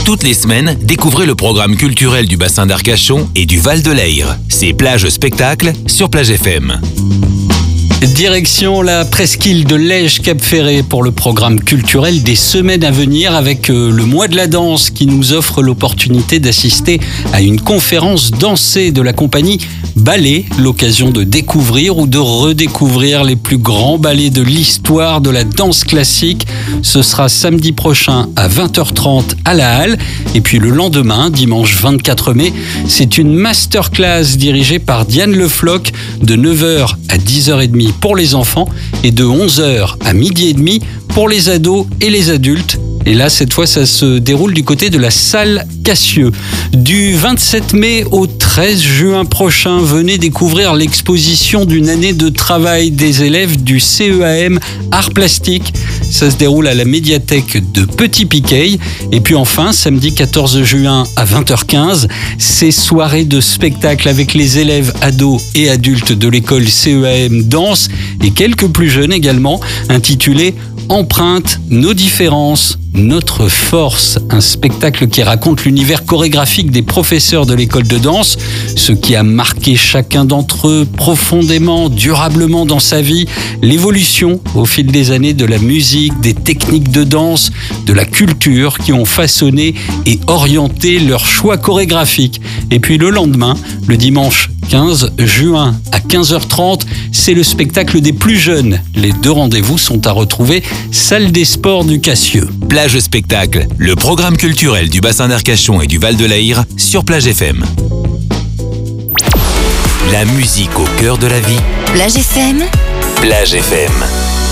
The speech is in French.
Toutes les semaines, découvrez le programme culturel du bassin d'Arcachon et du Val de l'Ayre. C'est Plage Spectacle sur Plage FM. Direction la presqu'île de Lège-Cap-Ferré pour le programme culturel des semaines à venir avec le mois de la danse qui nous offre l'opportunité d'assister à une conférence dansée de la compagnie Ballet, l'occasion de découvrir ou de redécouvrir les plus grands ballets de l'histoire de la danse classique. Ce sera samedi prochain à 20h30 à la Halle. Et puis le lendemain, dimanche 24 mai, c'est une masterclass dirigée par Diane Le Floch de 9h à 10h30 pour les enfants et de 11h à 12h30 pour les ados et les adultes. Et là, cette fois, ça se déroule du côté de la salle Cassieux. Du 27 mai au 13 juin prochain, venez découvrir l'exposition d'une année de travail des élèves du CEAM Arts Plastiques. Ça se déroule à la médiathèque de Petit-Piqueil. Et puis enfin, samedi 14 juin à 20h15, c'est soirée de spectacle avec les élèves ados et adultes de l'école CEAM Danse et quelques plus jeunes également, intitulé Empreinte, nos différences, notre force, un spectacle qui raconte l'univers chorégraphique des professeurs de l'école de danse, ce qui a marqué chacun d'entre eux profondément, durablement dans sa vie, l'évolution au fil des années de la musique, des techniques de danse, de la culture qui ont façonné et orienté leur choix chorégraphique. Et puis le lendemain, le dimanche 15 juin à 15h30, c'est le spectacle des plus jeunes. Les deux rendez-vous sont à retrouver salle des sports du Cassieux. Plage Spectacle, le programme culturel du bassin d'Arcachon et du Val de l'Ayre sur Plage FM. La musique au cœur de la vie. Plage FM. Plage FM.